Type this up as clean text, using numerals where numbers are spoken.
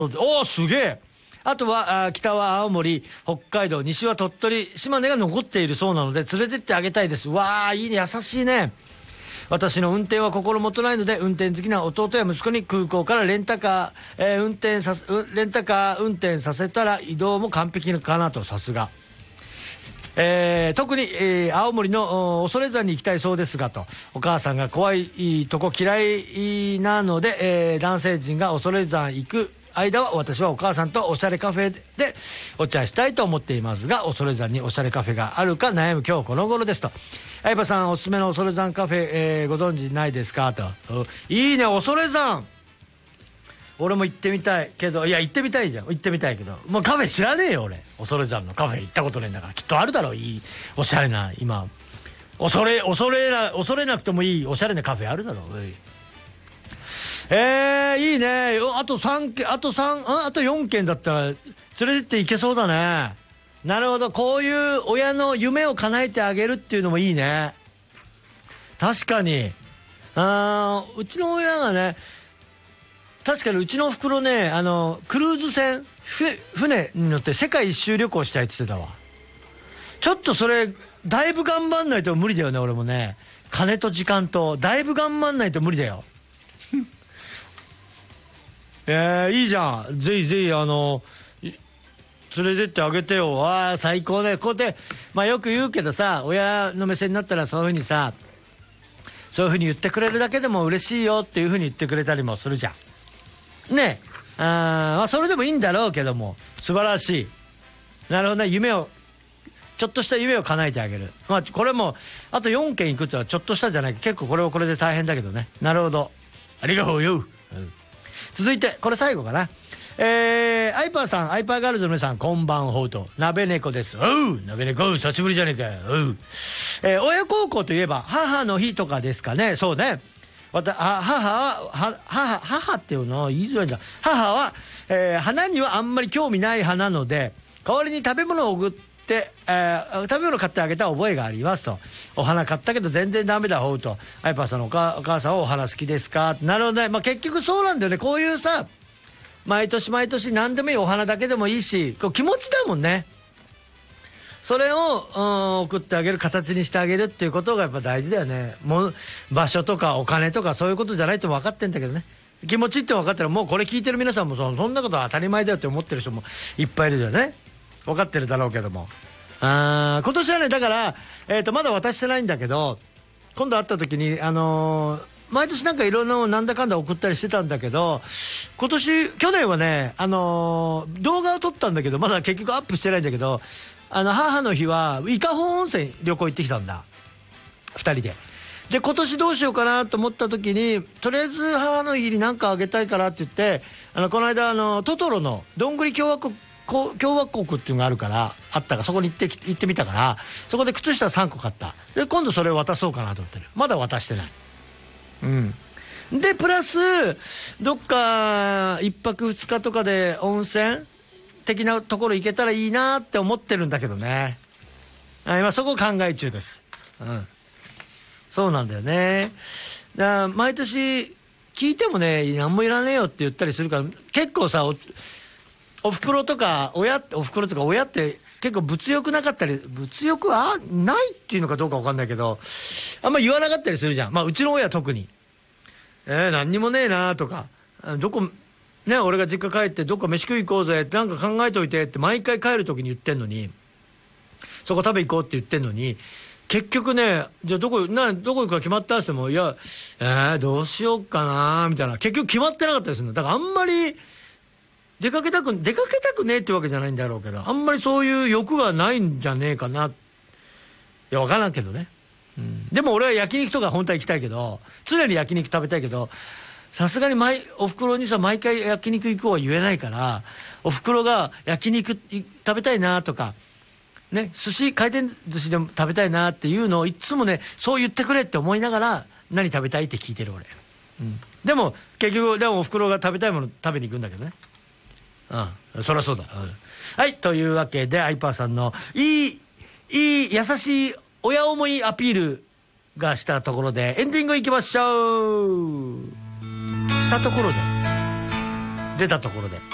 おー、すげえ。あとは北は青森、北海道、西は鳥取、島根が残っているそうなので連れてってあげたいです。わあ、いいね、優しいね。私の運転は心もとないので、運転好きな弟や息子に空港からレンタカー運転させたら移動も完璧かなと。さすが。特に、青森の恐山に行きたいそうですがと。お母さんが怖いとこ嫌いなので、男性陣が恐山行く間は私はお母さんとおしゃれカフェでお茶したいと思っていますが、恐山におしゃれカフェがあるか悩む今日この頃ですと。相葉さんおすすめの恐山カフェ、ご存知ないですかと。いいね、恐山。俺も行ってみたいけど、いや行ってみたいじゃん、行ってみたいけど、もうカフェ知らねえよ俺。恐山のカフェ行ったことねえんだから。きっとあるだろう、いいおしゃれな、今恐れなくてもいいおしゃれなカフェあるだろう。いいね。あと4軒だったら連れてっていけそうだね。なるほど、こういう親の夢を叶えてあげるっていうのもいいね。確かに。うちの親がね、確かにうちのおふくろね、クルーズ船船に乗って世界一周旅行したいって言ってたわ。ちょっとそれだいぶ頑張んないと無理だよね。俺もね、金と時間とだいぶ頑張んないと無理だよ。いいじゃん。ぜひぜひ連れてってあげてよ。わあ、最高ね。こうやってまあよく言うけどさ、親の目線になったらそういうふうにさ、そういうふうに言ってくれるだけでも嬉しいよっていうふうに言ってくれたりもするじゃんね。まあそれでもいいんだろうけども、素晴らしい。なるほどね。ちょっとした夢を叶えてあげる。まあこれもあと4軒行くってのはちょっとしたじゃない。結構これはこれで大変だけどね。なるほど、ありがとうよ。続いてこれ最後かな。アイパーさん、アイパーガールズの皆さん、こんばんほうと。鍋猫です。おう、鍋猫久しぶりじゃねえかよ。おう。親孝行といえば母の日とかですかね。そうね。母っていうのは言いづらいんだ。母は、花にはあんまり興味ない派なので、代わりに食べ物を送って、食べ物買ってあげた覚えがありますと。お花買ったけど全然ダメだほうと。アイパーさんのお母さんはお花好きですか。なるほどね。まあ結局そうなんだよね。こういうさ、毎年毎年何でもいい、お花だけでもいいし、こう気持ちだもんね。それを送ってあげる、形にしてあげるっていうことがやっぱ大事だよね。もう場所とかお金とかそういうことじゃないって分かってんだけどね。気持ちって分かったら、もうこれ聞いてる皆さんもそんなことは当たり前だよって思ってる人もいっぱいいるよね。分かってるだろうけども、今年はね、だからまだ渡してないんだけど、今度会った時に毎年なんかいろんななんだかんだ送ったりしてたんだけど、去年はね、動画を撮ったんだけどまだ結局アップしてないんだけど、母の日は伊香保温泉旅行行ってきたんだ、2人で。で今年どうしようかなと思った時に、とりあえず母の日に何かあげたいからって言って、この間トトロのどんぐり共和国っていうのがあるからあったから、そこに行ってみたから、そこで靴下3個買った。で今度それを渡そうかなと思ってる。まだ渡してない。でプラスどっか1泊2日とかで温泉的なところ行けたらいいなって思ってるんだけどね。今そこを考え中です。そうなんだよね。だから毎年聞いてもね、何もいらねえよって言ったりするから、結構さ、おふくろとか親って結構物欲なかったり、物欲ないっていうのかどうか分かんないけど、あんま言わなかったりするじゃん。まあうちの親特に何にもねえなとか、俺が実家帰ってどっか飯食い行こうぜってなんか考えといてって毎回帰る時に言ってんのに、そこ食べ行こうって言ってんのに、結局ね、じゃあどこ行くか決まったって言っても、いやどうしようかなみたいな、結局決まってなかったりするの。だからあんまり出かけたくねえってわけじゃないんだろうけど、あんまりそういう欲がないんじゃねえかな。いや分からんけどね。でも俺は焼肉とか本当は行きたいけど、常に焼肉食べたいけど、さすがにおふくろにさ毎回焼肉行こうは言えないから、おふくろが焼肉食べたいなとかね、回転寿司でも食べたいなっていうのをいつもね、そう言ってくれって思いながら何食べたいって聞いてる俺。でも結局おふくろが食べたいもの食べに行くんだけどね。そりゃそうだ。はい、というわけでアイパーさんのいい優しい親思いアピールがしたところでエンディングいきましょう。出たところで